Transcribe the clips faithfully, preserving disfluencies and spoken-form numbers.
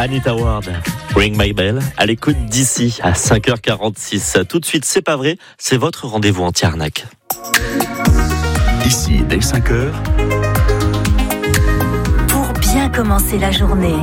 Anita Ward, Ring My Bell, à l'écoute d'ici à cinq heures quarante-six. Tout de suite, c'est pas vrai, c'est votre rendez-vous anti-arnaque. Ici, dès cinq heures. Pour bien commencer la journée.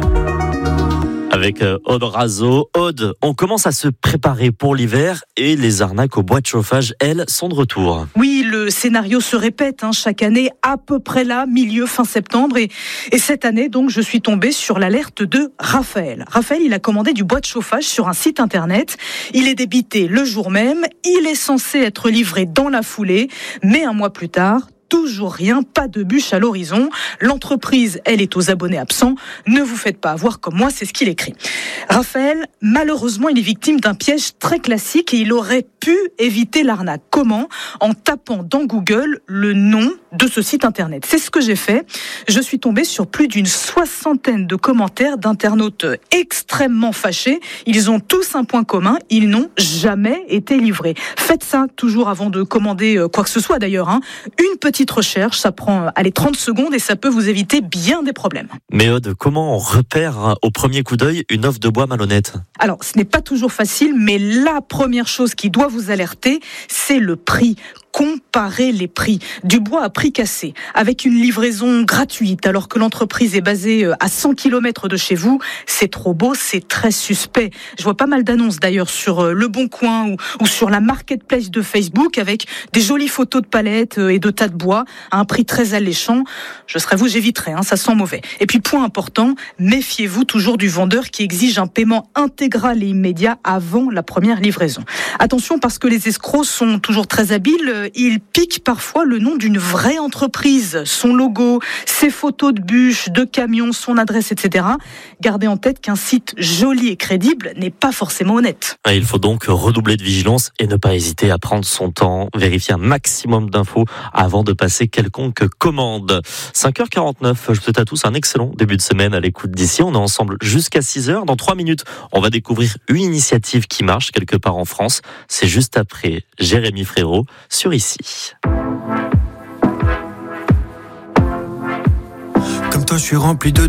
Avec Aude Razo. Aude, on commence à se préparer pour l'hiver et les arnaques aux boîtes de chauffage, elles, sont de retour. Oui, le scénario se répète hein, chaque année, à peu près là, milieu, fin septembre. Et, et cette année, donc, je suis tombée sur l'alerte de Raphaël. Raphaël, il a commandé du bois de chauffage sur un site internet. Il est débité le jour même. Il est censé être livré dans la foulée. Mais un mois plus tard, toujours rien, pas de bûche à l'horizon. L'entreprise, elle, est aux abonnés absents. Ne vous faites pas avoir comme moi, c'est ce qu'il écrit. Raphaël, malheureusement, il est victime d'un piège très classique et il aurait pu éviter l'arnaque. Comment ? En tapant dans Google le nom de ce site internet. C'est ce que j'ai fait. Je suis tombée sur plus d'une soixantaine de commentaires d'internautes extrêmement fâchés. Ils ont tous un point commun, ils n'ont jamais été livrés. Faites ça toujours avant de commander quoi que ce soit d'ailleurs. Hein. Une petite recherche, ça prend allez, trente secondes et ça peut vous éviter bien des problèmes. Mais Aude, comment on repère au premier coup d'œil une offre de bois malhonnête ? Alors, ce n'est pas toujours facile, mais la première chose qui doit vous alerter, c'est le prix. Comparer les prix. Du bois à prix cassé, avec une livraison gratuite, alors que l'entreprise est basée à cent kilomètres de chez vous, c'est trop beau, c'est très suspect. Je vois pas mal d'annonces d'ailleurs sur Le Bon Coin ou, ou sur la marketplace de Facebook, avec des jolies photos de palettes et de tas de bois, à un prix très alléchant. Je serais vous, j'éviterais, hein, ça sent mauvais. Et puis, point important, méfiez-vous toujours du vendeur qui exige un paiement intégral et immédiat avant la première livraison. Attention, parce que les escrocs sont toujours très habiles, il pique parfois le nom d'une vraie entreprise, son logo, ses photos de bûches, de camions, son adresse, et cetera. Gardez en tête qu'un site joli et crédible n'est pas forcément honnête. Il faut donc redoubler de vigilance et ne pas hésiter à prendre son temps, vérifier un maximum d'infos avant de passer quelconque commande. cinq heures quarante-neuf, je vous souhaite à tous un excellent début de semaine à l'écoute d'ici. On est ensemble jusqu'à six heures. Dans trois minutes, on va découvrir une initiative qui marche quelque part en France. C'est juste après Jérémy Frérot sur Ici. Comme toi, je suis rempli de